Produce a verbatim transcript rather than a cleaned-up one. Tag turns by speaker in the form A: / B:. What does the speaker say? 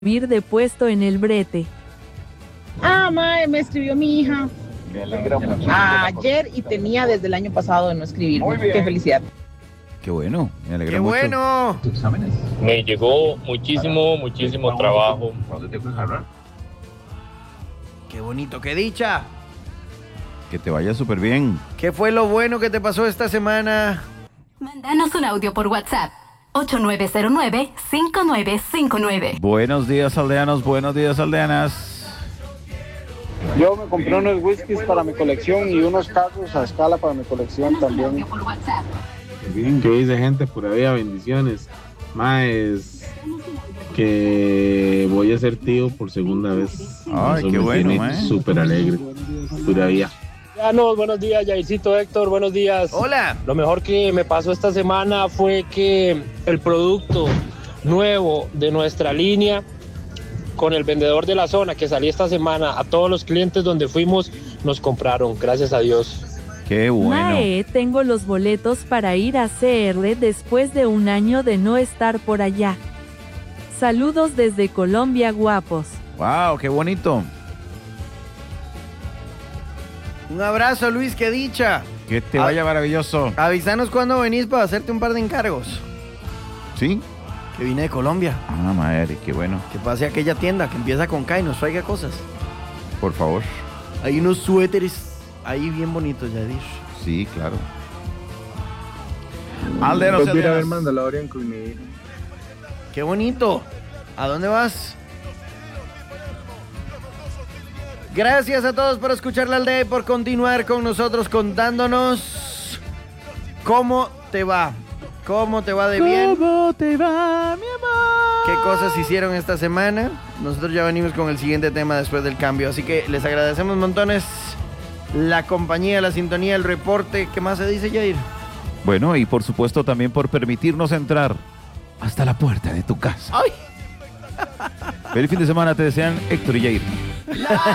A: subir de puesto en el brete.
B: Ah, mae, me escribió mi hija ayer y tenía desde el año pasado de no escribirme. Qué felicidad.
C: Qué bueno, me alegra
D: ¡Qué
C: mucho.
D: bueno!
E: Me llegó muchísimo, muchísimo trabajo.
D: ¡Qué bonito, qué dicha!
C: Que te vaya súper bien.
D: ¿Qué fue lo bueno que te pasó esta semana?
F: Mándanos un audio por WhatsApp. ocho nueve cero nueve, cinco nueve cinco nueve.
C: Buenos días, aldeanos, buenos días, aldeanas.
G: Yo me compré unos whiskies para mi colección y unos carros a escala para mi colección también.
H: Bien, que dice gente por ahí, bendiciones. Más que voy a ser tío por segunda vez.
C: Ay,
H: Eso
C: qué
H: me
C: bueno,
H: tiene
C: mae.
H: súper alegre. Pura vida.
I: Ya no, buenos días, Jaircito, Héctor, buenos días.
D: ¡Hola!
I: Lo mejor que me pasó esta semana fue que el producto nuevo de nuestra línea, con el vendedor de la zona que salí esta semana, a todos los clientes donde fuimos, nos compraron, gracias a Dios.
C: Qué bueno.
A: Mae, tengo los boletos para ir a C R después de un año de no estar por allá. Saludos desde Colombia, guapos.
C: Wow, qué bonito.
D: Un abrazo, Luis, qué dicha.
C: Que te
D: Ah.
C: vaya maravilloso.
D: Avísanos cuando venís para hacerte un par de encargos.
C: ¿Sí?
D: Que vine de Colombia.
C: Ah, madre, qué bueno.
D: Que pase a aquella tienda que empieza con K y nos traiga cosas.
C: Por favor.
D: Hay unos suéteres ahí bien bonitos, Yadir.
C: Sí, claro. Aldeanos,
G: Pues voy a ir a ver
C: aldeanas.
G: Mandalorian con mi hija.
D: ¡Qué bonito! ¿A dónde vas? Gracias a todos por escuchar la aldea y por continuar con nosotros contándonos cómo te va. ¿Cómo te va de bien?
C: ¿Cómo te va, mi amor?
D: ¿Qué cosas hicieron esta semana? Nosotros ya venimos con el siguiente tema después del cambio. Así que les agradecemos montones la compañía, la sintonía, el reporte. ¿Qué más se dice, Jair?
C: Bueno, y por supuesto también por permitirnos entrar hasta la puerta de tu casa.
D: ¡Ay!
C: Feliz fin de semana, te desean Héctor y Jair.